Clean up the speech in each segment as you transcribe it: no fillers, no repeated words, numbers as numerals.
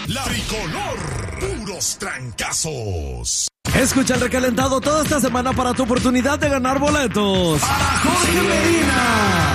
La Tricolor, puros trancazos. Escucha el recalentado toda esta semana para tu oportunidad de ganar boletos para Jorge Medina.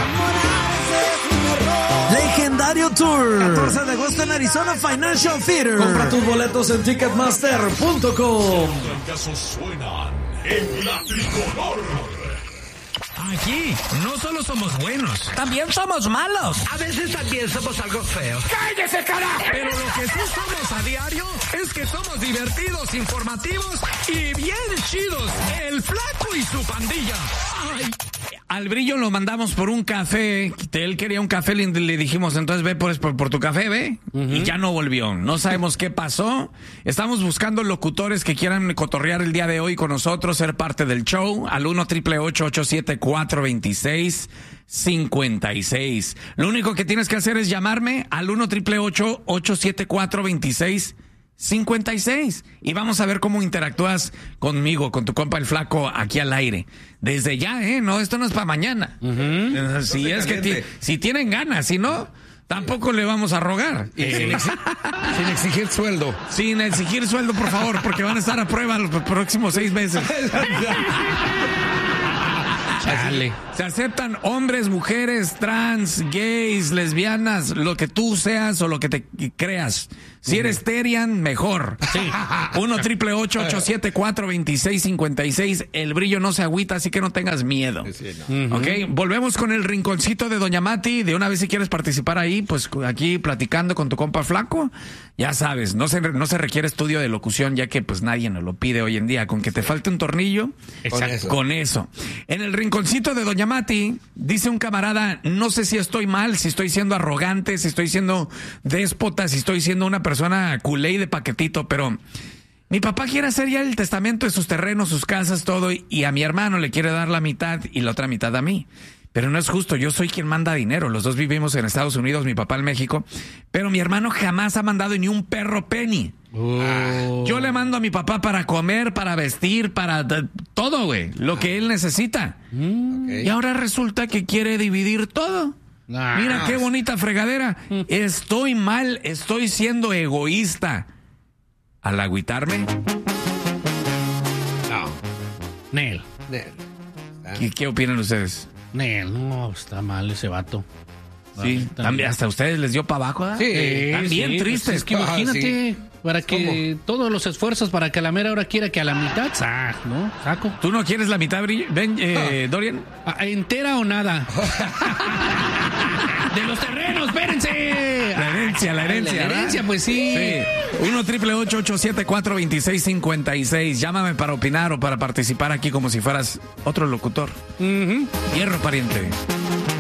Legendario Tour, 14 de agosto en Arizona Financial Theater. Compra tus boletos en Ticketmaster.com. Los trancazos suenan en La Tricolor. Aquí no solo somos buenos, también somos malos. A veces también somos algo feos. ¡Cállese, carajo! Pero lo que sí somos a diario es que somos divertidos, informativos y bien chidos. El Flaco y su pandilla. ¡Ay! Al Brillo lo mandamos por un café. Él quería un café, le dijimos, entonces ve por tu café, ve. Y ya no volvió. No sabemos qué pasó. Estamos buscando locutores que quieran cotorrear el día de hoy con nosotros, ser parte del show. Al 1-888-874-2656. Lo único que tienes que hacer es llamarme al 1-888-874-2656. Y vamos a ver cómo interactúas conmigo, con tu compa el Flaco, aquí al aire. Desde ya, no, esto no es para mañana. Si es que si tienen ganas, si no, tampoco le vamos a rogar. Sin exigir sueldo. Sin exigir sueldo, por favor, porque van a estar a prueba los próximos 6 meses. Chale. Se aceptan hombres, mujeres, trans, gays, lesbianas, lo que tú seas o lo que te creas. Si eres terian, mejor. Sí. 1-888-874-2656. El Brillo no se agüita, así que no tengas miedo. Sí, no. Ok, volvemos con el rinconcito de Doña Mati. De una vez, si quieres participar ahí, pues aquí platicando con tu compa Flaco. Ya sabes, no se requiere estudio de locución, ya que pues nadie nos lo pide hoy en día. Con que te falte un tornillo, con eso. En el rinconcito de Doña Mati, dice un camarada, no sé si estoy mal, si estoy siendo arrogante, si estoy siendo déspota, si estoy siendo una persona culé de paquetito, pero mi papá quiere hacer ya el testamento de sus terrenos, sus casas, todo, y a mi hermano le quiere dar la mitad y la otra mitad a mí. Pero no es justo, yo soy quien manda dinero, los dos vivimos en Estados Unidos, mi papá en México, pero mi hermano jamás ha mandado ni un perro penny. Yo le mando a mi papá para comer, para vestir, para todo, güey, lo que él necesita. Y ahora resulta que quiere dividir todo. Mira qué bonita fregadera. Estoy mal, estoy siendo egoísta. ¿Al agüitarme? No. Nel. ¿Qué opinan ustedes? Nel, no, está mal ese vato. Sí, también hasta ustedes les dio para abajo, ¿eh? Sí, también tristes. Pues es que imagínate, para que todos los esfuerzos para que a la mera hora quiera que a la mitad, ¿no? Saco. ¿Tú no quieres la mitad, Dorian? ¿Entera o nada? ¡De los terrenos, espérense! La herencia. La herencia, pues sí. 1-888-874-2656. Llámame para opinar o para participar aquí como si fueras otro locutor. Hierro, pariente.